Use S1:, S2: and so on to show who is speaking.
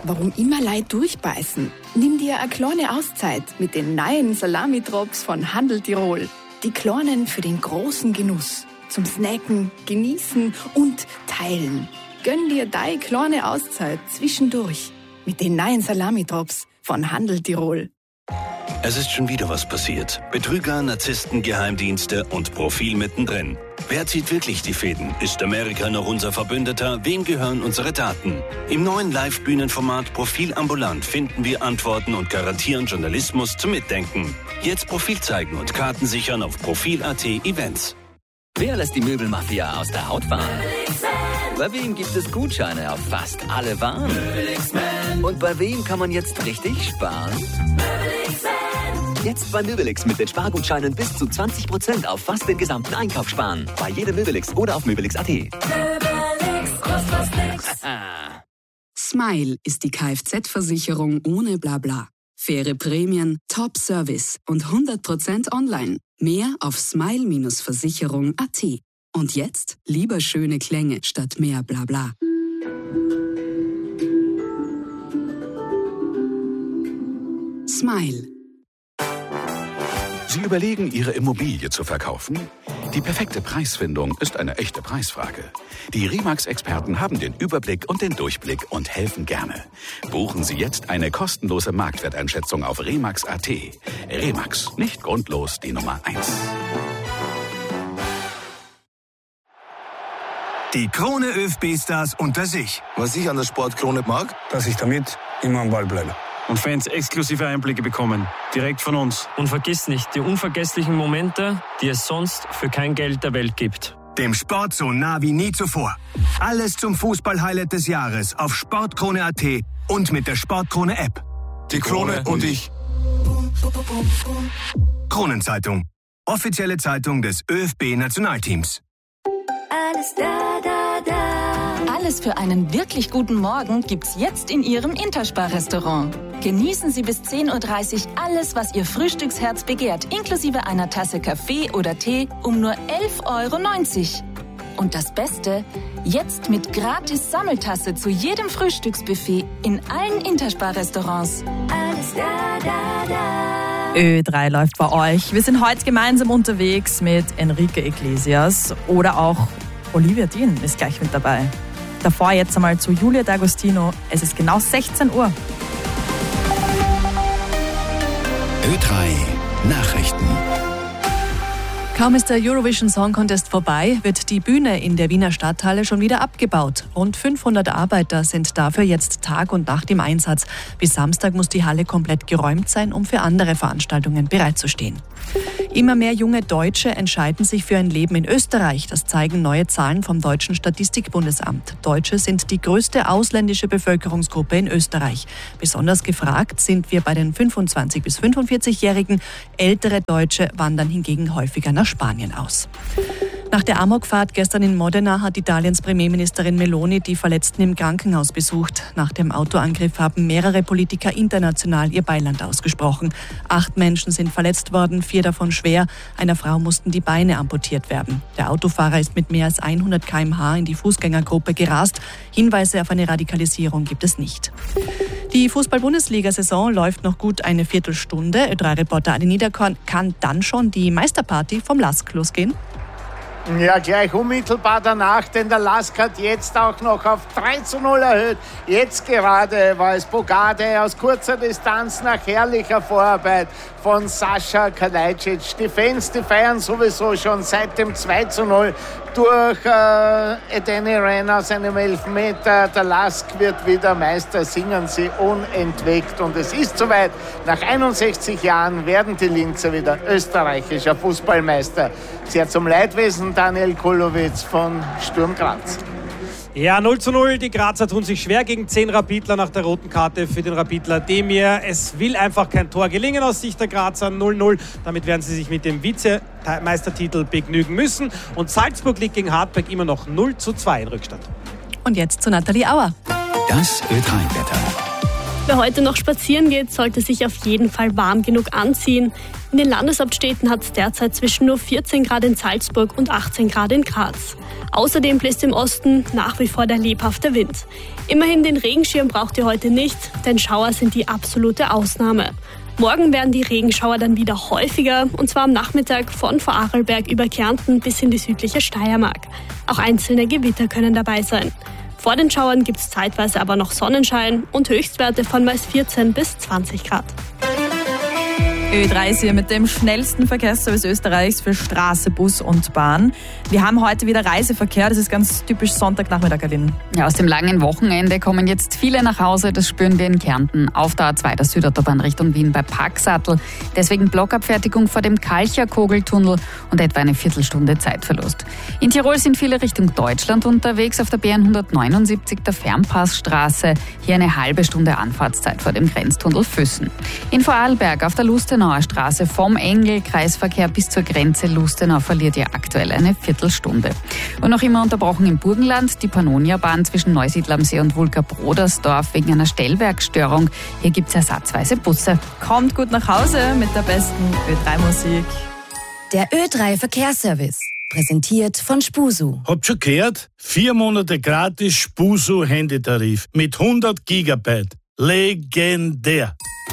S1: warum immer Leute durchbeißen? Nimm dir eine kleine Auszeit mit den neuen Salami-Drops von Handel Tirol. Die kleinen für den großen Genuss. Zum Snacken, Genießen und Teilen. Gönn dir deine kleine Auszeit zwischendurch mit den neuen Salami-Drops von Handel Tirol.
S2: Es ist schon wieder was passiert. Betrüger, Narzissten, Geheimdienste und Profil mittendrin. Wer zieht wirklich die Fäden? Ist Amerika noch unser Verbündeter? Wem gehören unsere Daten? Im neuen Live-Bühnenformat Profil ambulant finden wir Antworten und garantieren Journalismus zum Mitdenken. Jetzt Profil zeigen und Karten sichern auf Profil.at Events.
S3: Wer lässt die Möbelmafia aus der Haut fahren? Bei wem gibt es Gutscheine auf fast alle Waren? Und bei wem kann man jetzt richtig sparen? Jetzt bei Möbelix mit den Spargutscheinen bis zu 20% auf fast den gesamten Einkauf sparen. Bei jedem Möbelix oder auf Möbelix.at.
S4: Möbelix, kostet nix.
S5: Smile ist die Kfz-Versicherung ohne Blabla. Faire Prämien, Top-Service und 100% online. Mehr auf smile-versicherung.at. Und jetzt lieber schöne Klänge statt mehr Blabla. Smile.
S6: Sie überlegen, Ihre Immobilie zu verkaufen? Die perfekte Preisfindung ist eine echte Preisfrage. Die Remax-Experten haben den Überblick und den Durchblick und helfen gerne. Buchen Sie jetzt eine kostenlose Marktwerteinschätzung auf Remax.at. Remax, nicht grundlos die Nummer 1.
S7: Die Krone ÖFB-Stars unter sich.
S8: Was ich an der Sportkrone mag,
S9: dass ich damit immer am Ball bleibe.
S10: Und Fans exklusive Einblicke bekommen, direkt von uns. Und vergiss nicht, die unvergesslichen Momente, die es sonst für kein Geld der Welt gibt.
S7: Dem Sport so nah wie nie zuvor. Alles zum Fußball-Highlight des Jahres auf Sportkrone.at und mit der Sportkrone-App.
S8: Die Krone und ich.
S7: Kronenzeitung. Offizielle Zeitung des ÖFB-Nationalteams.
S4: Alles da, da, da.
S11: Alles für einen wirklich guten Morgen gibt's jetzt in Ihrem Interspar-Restaurant. Genießen Sie bis 10.30 Uhr alles, was Ihr Frühstücksherz begehrt, inklusive einer Tasse Kaffee oder Tee um nur 11,90 €. Und das Beste, jetzt mit gratis Sammeltasse zu jedem Frühstücksbuffet in allen Interspar-Restaurants.
S4: Alles da, da, da.
S12: Ö3 läuft bei euch. Wir sind heute gemeinsam unterwegs mit Enrique Iglesias oder auch Olivia Dean ist gleich mit dabei. Davor jetzt einmal zu Julia D'Agostino. Es ist genau 16 Uhr.
S6: Ö3 Nachrichten.
S12: Kaum ist der Eurovision Song Contest vorbei, wird die Bühne in der Wiener Stadthalle schon wieder abgebaut. Rund 500 Arbeiter sind dafür jetzt Tag und Nacht im Einsatz. Bis Samstag muss die Halle komplett geräumt sein, um für andere Veranstaltungen bereitzustehen. Immer mehr junge Deutsche entscheiden sich für ein Leben in Österreich. Das zeigen neue Zahlen vom Deutschen Statistikbundesamt. Deutsche sind die größte ausländische Bevölkerungsgruppe in Österreich. Besonders gefragt sind wir bei den 25- bis 45-Jährigen. Ältere Deutsche wandern hingegen häufiger nach Spanien aus. Nach der Amokfahrt gestern in Modena hat Italiens Premierministerin Meloni die Verletzten im Krankenhaus besucht. Nach dem Autoangriff haben mehrere Politiker international ihr Beileid ausgesprochen. 8 Menschen sind verletzt worden, 4 davon schwer. Einer Frau mussten die Beine amputiert werden. Der Autofahrer ist mit mehr als 100 km/h in die Fußgängergruppe gerast. Hinweise auf eine Radikalisierung gibt es nicht. Die Fußball-Bundesliga-Saison läuft noch gut eine Viertelstunde. Ö3-Reporter Adi Niederkorn, kann dann schon die Meisterparty vom LASK losgehen?
S13: Ja, gleich unmittelbar danach, denn der LASK hat jetzt auch noch auf 3:0 erhöht. Jetzt gerade war es Bogarde aus kurzer Distanz nach herrlicher Vorarbeit von Sascha Kalajdzic. Die Fans, die feiern sowieso schon seit dem 2:0 durch Edeni Renner aus einem Elfmeter. Der LASK wird wieder Meister, singen sie unentwegt. Und es ist soweit, nach 61 Jahren werden die Linzer wieder österreichischer Fußballmeister. Sehr zum Leidwesen Daniel Kulowitz von Sturm Graz.
S14: Ja, 0:0. Die Grazer tun sich schwer gegen 10 Rapidler nach der roten Karte für den Rapidler Demir. Es will einfach kein Tor gelingen aus Sicht der Grazer. 0:0. Damit werden sie sich mit dem Vizemeistertitel begnügen müssen. Und Salzburg liegt gegen Hartberg immer noch 0:2 in Rückstand.
S12: Und jetzt zu Nathalie Auer.
S6: Das Ö3-Wetter.
S15: Wer heute noch spazieren geht, sollte sich auf jeden Fall warm genug anziehen. In den Landeshauptstädten hat es derzeit zwischen nur 14 Grad in Salzburg und 18 Grad in Graz. Außerdem bläst im Osten nach wie vor der lebhafte Wind. Immerhin den Regenschirm braucht ihr heute nicht, denn Schauer sind die absolute Ausnahme. Morgen werden die Regenschauer dann wieder häufiger, und zwar am Nachmittag von Vorarlberg über Kärnten bis in die südliche Steiermark. Auch einzelne Gewitter können dabei sein. Vor den Schauern gibt es zeitweise aber noch Sonnenschein und Höchstwerte von meist 14 bis 20 Grad.
S16: Ö3 ist hier mit dem schnellsten Verkehrsservice Österreichs für Straße, Bus und Bahn. Wir haben heute wieder Reiseverkehr, das ist ganz typisch Sonntagnachmittag, Aline.
S17: Ja, aus dem langen Wochenende kommen jetzt viele nach Hause, das spüren wir in Kärnten auf der A2 der Südautobahn Richtung Wien bei Parksattel. Deswegen Blockabfertigung vor dem Kalcher-Kogeltunnel und etwa eine Viertelstunde Zeitverlust. In Tirol sind viele Richtung Deutschland unterwegs, auf der B179 der Fernpassstraße. Hier eine halbe Stunde Anfahrtszeit vor dem Grenztunnel Füssen. In Vorarlberg auf der Lustenauer Straße vom Engel-Kreisverkehr bis zur Grenze Lustenau verliert ihr aktuell eine Viertelstunde. Und noch immer unterbrochen im Burgenland die Pannonia-Bahn zwischen Neusiedl am See und Vulka-Brodersdorf wegen einer Stellwerkstörung. Hier gibt es ersatzweise Busse.
S16: Kommt gut nach Hause mit der besten Ö3-Musik.
S18: Der Ö3 Verkehrsservice. Präsentiert von Spusu.
S19: Habt schon gehört? 4 Monate gratis Spusu Handytarif mit 100 Gigabyte. Legendär.